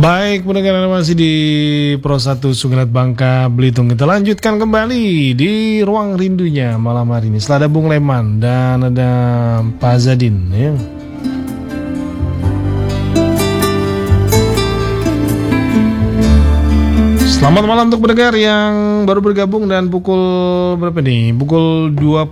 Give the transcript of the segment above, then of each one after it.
Baik, pendengar masih di Pro 1 Sugelat Bangka Belitung. Kita lanjutkan kembali di ruang rindunya malam hari ini. Setelah ada Bung Leman dan ada Pak Zadin ya. Selamat malam untuk pendengar yang baru bergabung dan pukul berapa nih? Pukul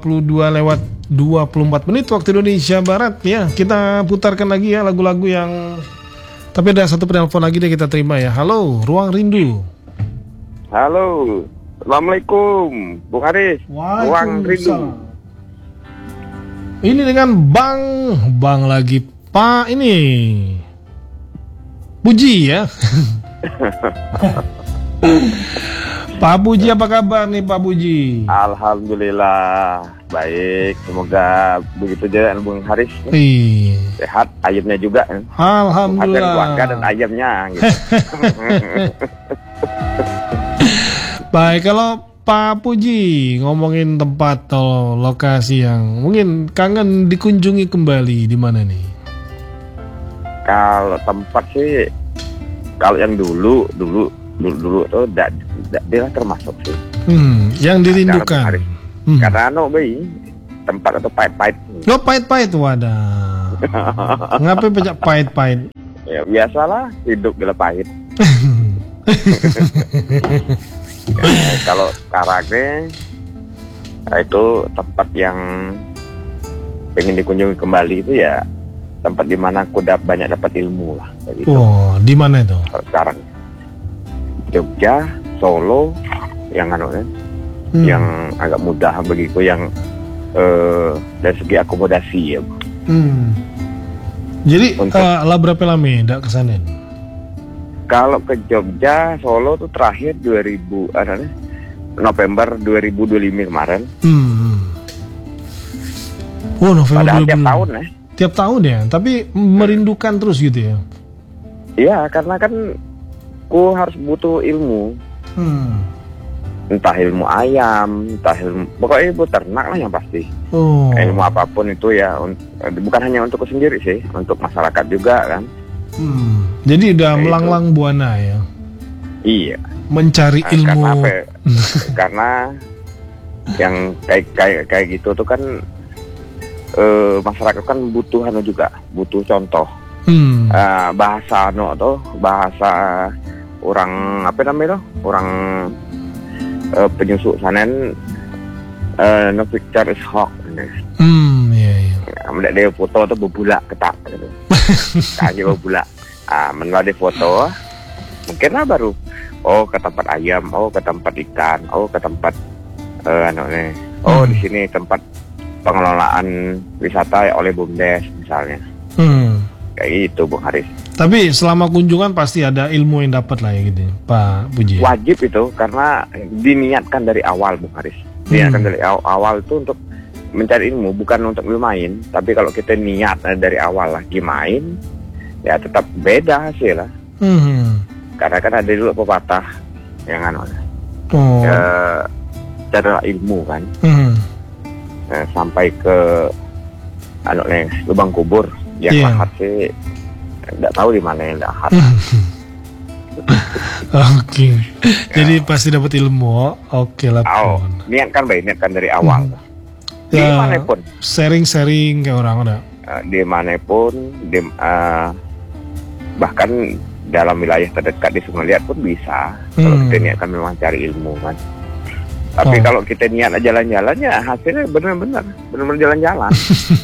22:24 waktu Indonesia Barat ya. Kita putarkan lagi ya lagu-lagu yang... Tapi ada satu penelpon lagi deh kita terima ya. Halo, Ruang Rindu. Halo, Assalamualaikum, Bung Haris. Ruang Rindu. Ini dengan Bang lagi Pak ini. Puji ya. Pak Puji, apa kabar nih Pak Puji? Alhamdulillah baik, semoga begitu aja Bung Haris. Sehat, ayamnya juga. Alhamdulillah. Keluarga dan ayamnya. Gitu. Baik, kalau Pak Puji ngomongin tempat atau lokasi yang mungkin kangen dikunjungi kembali, di mana nih? Kalau tempat sih, kalau yang dulu tuh dia termasuk sih. Yang dirindukan. Karena tempat atau pahit-pahit. Lo pahit-pahit, wadah. Ngapain banyak pahit-pahit? Ya biasalah, hidup bila pahit. Kalau sekarang itu tempat yang pengen dikunjungi kembali itu ya tempat di mana aku banyak dapat ilmu lah. Gitu. Oh, di mana itu? Kalau sekarang Jogja, Solo, yang yang agak mudah bagiku, yang dari segi akomodasi ya. Jadi lah berapa lama ndak kesana? Kalau ke Jogja, Solo tuh terakhir November 2025 kemarin. Oh, November. Padahal tiap tahun ya. Tiap tahun ya, tapi merindukan terus gitu ya. Iya, karena kan ku harus butuh ilmu. Entah ilmu ayam, entah ilmu, pokoknya ilmu ternak lah yang pasti. Ilmu apapun itu ya, bukan hanya untukku sendiri sih, untuk masyarakat juga kan. Jadi udah melanglang buana ya. Iya. Mencari ilmu. Karena apa? Karena yang kayak gitu tuh kan masyarakat kan butuh juga, butuh contoh. Bahasa bahasa orang apa namanya tuh? Orang penyusu sanen no picture is hawk. Iya. Mendak dia foto tuh bebulak ketak gitu. Kaki bebulak. Menurut dia foto mungkin lah baru ke tempat ayam, ke tempat ikan, ke tempat di sini tempat pengelolaan wisata oleh BUMDes misalnya. Kayak gitu Bung Haris. Tapi selama kunjungan pasti ada ilmu yang dapat lah ya gitu Pak Puji. Wajib itu, karena diniatkan dari awal Bung Haris. Diniatkan dari awal itu untuk mencari ilmu, bukan untuk bermain. Tapi kalau kita niat dari awal lagi main, ya tetap beda hasil lah. Karena kan ada dulu pepatah yang cara ilmu kan. Sampai ke lubang kubur yang lahat sih nggak tahu di mana yang lahat. Oke. Jadi pasti dapat ilmu. Oke lah. Niatkan dari awal. Dimanapun. Sharing kayak orang ada. Dimanapun, bahkan dalam wilayah terdekat di Sungai Liat pun bisa. Kalau kita niatkan memang cari ilmu kan. Tapi kalau kita niat jalan-jalan ya hasilnya benar-benar jalan-jalan.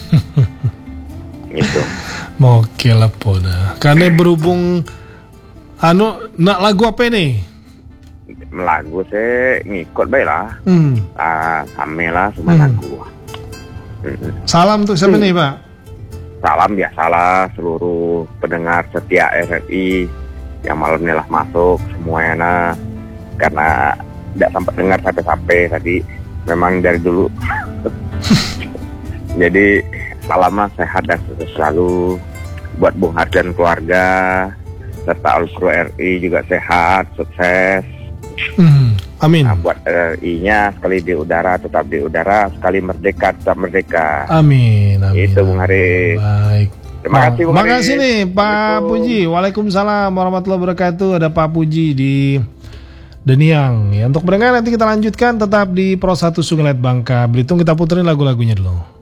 Gitu. Oke lah poda. Karena berhubung nak lagu apa nih? Lagu saya ngikut baik lah. Sama lah semua lagu. Salam untuk siapa nih Pak? Salam biasalah seluruh pendengar setia RRI yang malam ini lah masuk semuanya, karena tidak sempat dengar sampai tadi, memang dari dulu. Jadi salam sehat dan selalu buat Bung Har dan keluarga, serta Alkru RI juga sehat, sukses. Amin. Buat RI-nya sekali di udara tetap di udara, sekali merdeka tetap merdeka. Amin. Itu Bung Haris. Baik. Terima kasih Bung Makasih Haris. nih Pak Assalamualaikum. Puji. Waalaikumsalam warahmatullahi wabarakatuh. Ada Pak Puji di Deniang. Ya, untuk pendengar nanti kita lanjutkan tetap di Pro 1 Sungai Liat Bangka Belitung. Kita puterin lagu-lagunya dulu.